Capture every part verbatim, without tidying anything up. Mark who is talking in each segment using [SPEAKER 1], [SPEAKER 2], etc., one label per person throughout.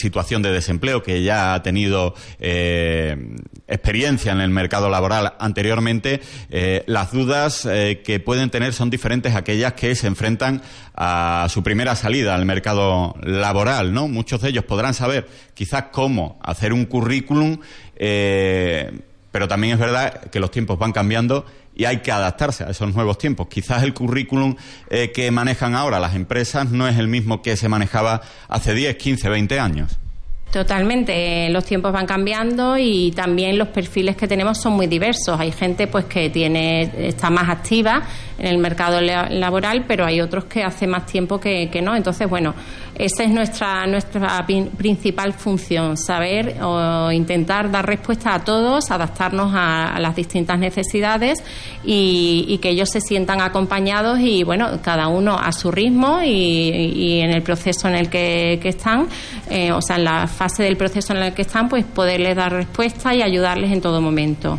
[SPEAKER 1] situación de desempleo, que ya ha tenido eh, experiencia en el mercado laboral anteriormente, eh, las dudas eh, que pueden tener son diferentes a aquellas que se enfrentan a su primera salida al mercado laboral, ¿no? Muchos de ellos podrán saber quizás cómo hacer un currículum, eh, pero también es verdad que los tiempos van cambiando y hay que adaptarse a esos nuevos tiempos. Quizás el currículum eh, que manejan ahora las empresas no es el mismo que se manejaba hace diez, quince, veinte años.
[SPEAKER 2] Totalmente, los tiempos van cambiando y también los perfiles que tenemos son muy diversos. Hay gente pues que tiene está más activa en el mercado laboral, pero hay otros que hace más tiempo que, que no. Entonces, bueno, esa es nuestra nuestra principal función, saber o intentar dar respuesta a todos, adaptarnos a, a las distintas necesidades y, y que ellos se sientan acompañados y, bueno, cada uno a su ritmo y, y en el proceso en el que, que están, eh, o sea, en la fase del proceso en el que están, pues poderles dar respuesta y ayudarles en todo momento.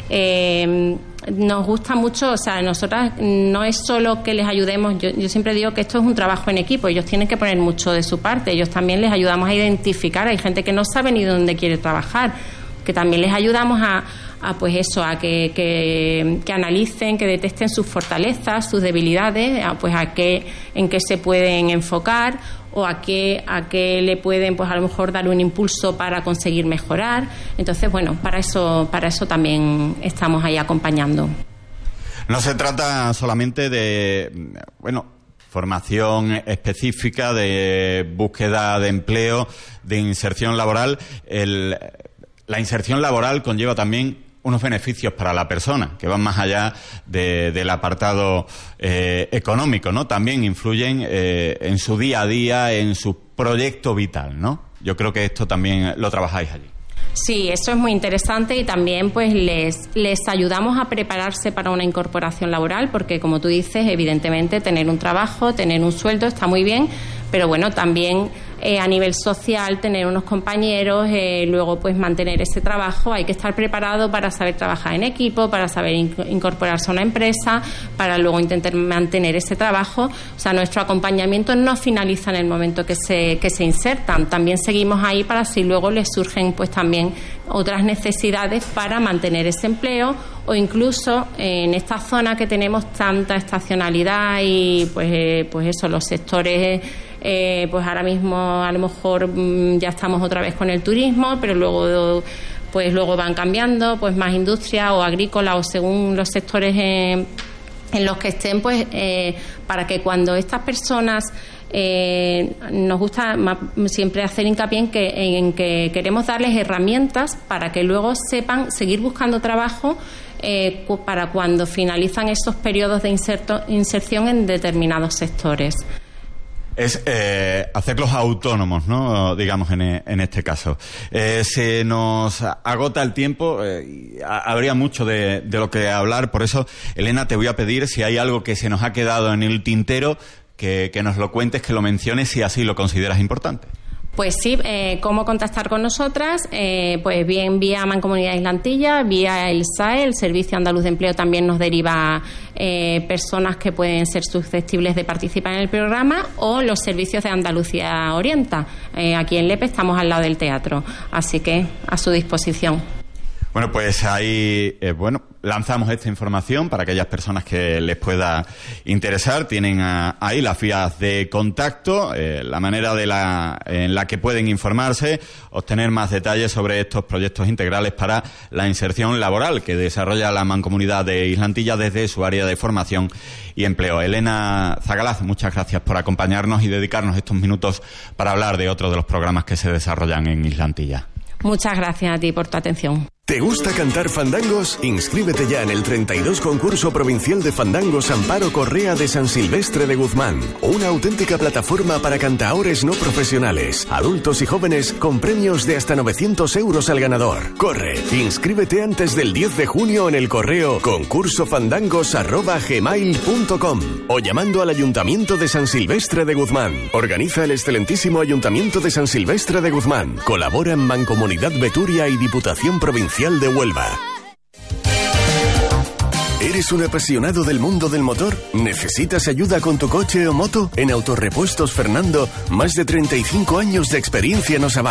[SPEAKER 2] Eh, nos gusta mucho, o sea, nosotras no es solo que les ayudemos, yo, yo siempre digo que esto es un trabajo en equipo, ellos tienen que poner mucho de su parte, ellos también les ayudamos a identificar, hay gente que no sabe ni dónde quiere trabajar, que también les ayudamos a, a pues eso, a que, que, que analicen, que detecten sus fortalezas, sus debilidades, a, pues a qué, en qué se pueden enfocar o a qué, a qué le pueden, pues a lo mejor dar un impulso para conseguir mejorar. Entonces, bueno, para eso, para eso también estamos ahí acompañando.
[SPEAKER 1] No se trata solamente de, bueno, formación específica, de búsqueda de empleo, de inserción laboral. El, la inserción laboral conlleva también unos beneficios para la persona que van más allá de, del apartado eh, económico, ¿no? También influyen eh, en su día a día, en su proyecto vital, ¿no? Yo creo que esto también lo trabajáis allí.
[SPEAKER 2] Sí, eso es muy interesante y también pues les, les ayudamos a prepararse para una incorporación laboral porque, como tú dices, evidentemente tener un trabajo, tener un sueldo está muy bien, pero bueno, también eh, a nivel social tener unos compañeros, eh, luego pues mantener ese trabajo, hay que estar preparado para saber trabajar en equipo, para saber inc- incorporarse a una empresa, para luego intentar mantener ese trabajo. O sea, nuestro acompañamiento no finaliza en el momento que se, que se insertan, también seguimos ahí para si luego les surgen pues también otras necesidades para mantener ese empleo o incluso eh, en esta zona que tenemos tanta estacionalidad y pues, eh, pues eso, los sectores eh, pues ahora mismo a lo mejor mmm, ya estamos otra vez con el turismo, pero luego pues luego van cambiando, pues más industria o agrícola o según los sectores eh, en los que estén, pues eh, para que cuando estas personas Eh, nos gusta siempre hacer hincapié en que, en que queremos darles herramientas para que luego sepan seguir buscando trabajo eh, para cuando finalizan esos periodos de inserto, inserción en determinados sectores.
[SPEAKER 1] Es eh, hacerlos autónomos, ¿no? Digamos, en, en este caso. Eh, se nos agota el tiempo, eh, y a, habría mucho de, de lo que hablar, por eso, Elena, te voy a pedir si hay algo que se nos ha quedado en el tintero, Que, que nos lo cuentes, que lo menciones si así lo consideras importante.
[SPEAKER 2] Pues sí, eh, ¿cómo contactar con nosotras? Eh, pues bien vía Mancomunidad Islantilla, vía el S A E, el Servicio Andaluz de Empleo también nos deriva eh, personas que pueden ser susceptibles de participar en el programa o los servicios de Andalucía Orienta. Eh, aquí en Lepe estamos al lado del teatro, así que a su disposición.
[SPEAKER 1] Bueno, pues ahí, eh, bueno, lanzamos esta información para aquellas personas que les pueda interesar. Tienen a, ahí las vías de contacto, eh, la manera de la, en la que pueden informarse, obtener más detalles sobre estos proyectos integrales para la inserción laboral que desarrolla la Mancomunidad de Islantilla desde su área de formación y empleo. Elena Zagalaz, muchas gracias por acompañarnos y dedicarnos estos minutos para hablar de otro de los programas que se desarrollan en Islantilla.
[SPEAKER 2] Muchas gracias a ti por tu atención.
[SPEAKER 3] ¿Te gusta cantar fandangos? Inscríbete ya en el treinta y dos Concurso Provincial de Fandangos Amparo Correa de San Silvestre de Guzmán. Una auténtica plataforma para cantaores no profesionales, adultos y jóvenes con premios de hasta novecientos euros al ganador. Corre, inscríbete antes del diez de junio en el correo concursofandangos arroba gmail punto com o llamando al Ayuntamiento de San Silvestre de Guzmán. Organiza el excelentísimo Ayuntamiento de San Silvestre de Guzmán. Colaboran Mancomunidad Beturia y Diputación Provincial de Huelva. ¿Eres un apasionado del mundo del motor? ¿Necesitas ayuda con tu coche o moto? En Autorepuestos Fernando, más de treinta y cinco años de experiencia nos avalan.